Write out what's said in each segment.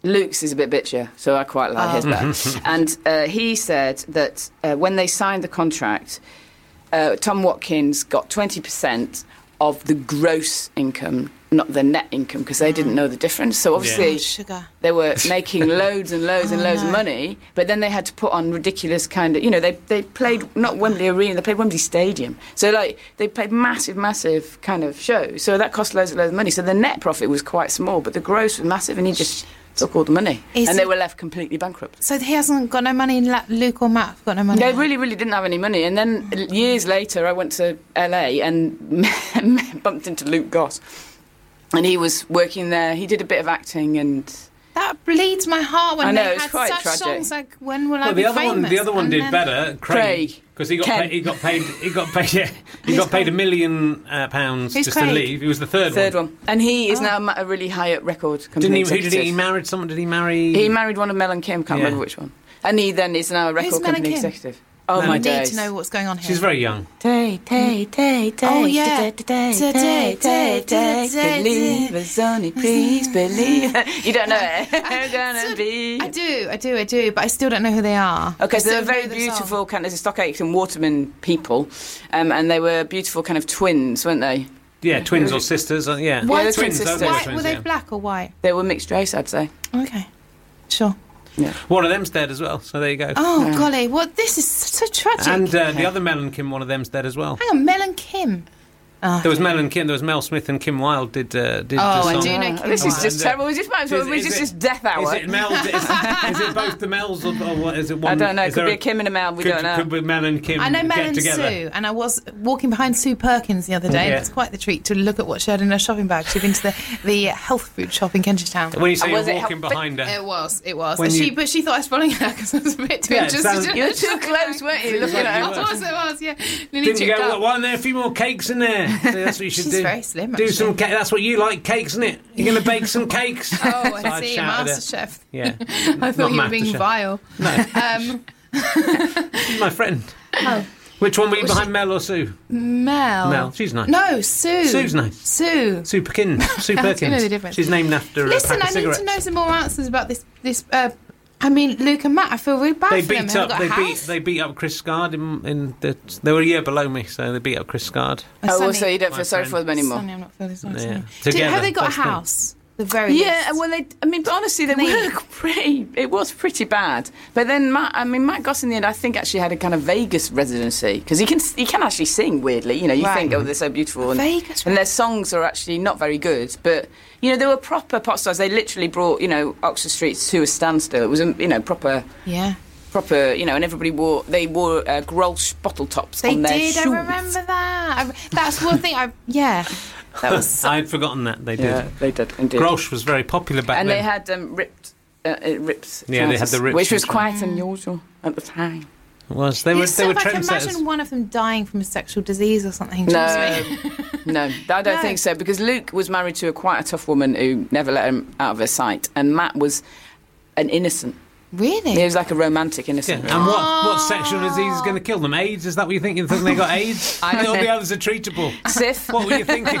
Luke's is a bit bitchier, so I quite like his better. And he said that when they signed the contract, Tom Watkins got 20% of the gross income, not the net income, because they didn't know the difference. So obviously they were making loads and loads and loads of money, but then they had to put on ridiculous kind of, they played not Wembley Arena, they played Wembley Stadium. So they played massive kind of shows. So that cost loads and loads of money. So the net profit was quite small, but the gross was massive, and he just took all the money. And they were left completely bankrupt. So he hasn't got no money, Luke or Matt have got no money? They really didn't have any money. And then years later, I went to LA and bumped into Luke Goss. And he was working there. He did a bit of acting and... That bleeds my heart when I know, they it's had quite such tragic. songs like "When Will I Be Famous?" The other one did better, Craig, because he got paid £1 million just to leave. He was the third one. And he is now a really high up record company. He married someone? Did he marry? He married one of Mel and Kim. Can't remember which one. And he then is now a record company executive. Oh, my days. I need to know what's going on here. She's very young. Tay. Oh, yeah. Today. Believers only, please believe. You don't know it. Gonna be. I do, but I still don't know who they are. Okay, so they're very beautiful, kind of Stock Aitken Waterman people, and they were beautiful kind of twins, weren't they? Yeah, twins or sisters, yeah. Why twins, sisters? Were they black or white? They were mixed race, I'd say. Okay, sure. Yeah. One of them's dead as well, so there you go. Oh, golly, this is so tragic. And the other Mel and Kim, one of them's dead as well. Hang on, Mel and Kim. There was Mel and Kim, there was Mel Smith and Kim Wilde did the song. I do know Kim This Wilde. is just terrible. Is this death hour? Is it Mel? Is it both the Mels or what? Is it one? I don't know. It could be a Kim and a Mel. We don't know. Could be Mel and Kim. I know Mel get and together. Sue, and I was walking behind Sue Perkins the other day. Yeah. It's quite the treat to look at what she had in her shopping bag. She'd been to the health food shop in Kentish Town. When you say you're walking behind her, it was. But she thought I was following her because I was a bit too interested. You were too close, weren't you? Looking at her. It was. Yeah. Didn't you go? Why aren't there a few more cakes in there? So that's what you should do. She's very slim. Do some cake. That's what you like, cakes, isn't it? You're going to bake some cakes. Oh, I see. MasterChef. Yeah. I thought you were being vile. No. She's my friend. Oh. Which one were you behind, Mel or Sue? Mel. She's nice. No, Sue. Sue's nice. Sue Perkins. Sue Perkins. You know the difference. She's named after a pack of cigarettes. Listen, I need to know some more answers about this. Luke and Matt, I feel really bad for them. They beat up Chris Scard they were a year below me, so they beat up Chris Scard. So you don't feel sorry for them anymore? Sonny, I'm not feeling sorry. Yeah. Together, have they got a house? But honestly, it was pretty bad. But then Matt Goss in the end, I think actually had a kind of Vegas residency because he can actually sing weirdly. You think, they're so beautiful, and their songs are actually not very good. But they were proper pop stars. They literally brought Oxford Street to a standstill. It was proper. Yeah. Proper, and everybody wore Grolsch bottle tops on their shoes. They did, I remember that. That's one thing that was... I'd forgotten that, they did. Yeah, they did, indeed. Grolsch was very popular back then. And they had rips. Yeah, they had the rips. Which was quite unusual at the time. It was. They were trendsetters. I can imagine one of them dying from a sexual disease or something. No, I don't think so, because Luke was married to quite a tough woman who never let him out of her sight, and Matt was an innocent. Really? He was like a romantic innocent. Yeah. And what sexual disease is going to kill them? AIDS? Is that what you think? You think they got AIDS? All the others are treatable. Syph? What were you thinking?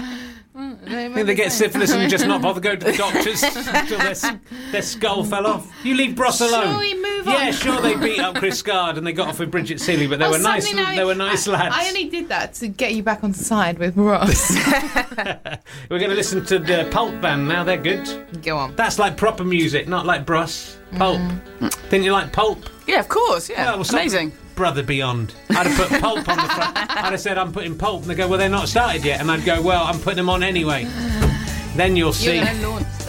I think they get syphilis and just not bother going to the doctors until their skull fell off. You leave Bros alone. Shall we move on? Yeah, sure. They beat up Chris Scard and they got off with Bridget Seeley, but they were nice. They were nice lads. I only did that to get you back on side with Ross. We're going to listen to the Pulp band now. They're good. Go on. That's like proper music, not like Bros. Pulp. Didn't you like Pulp? Yeah, of course. Yeah, amazing. Brother Beyond. I'd have put Pulp on the front. I'd have said, I'm putting Pulp. And they go, well, they're not started yet. And I'd go, well, I'm putting them on anyway. Then you'll see. You're going to launch them.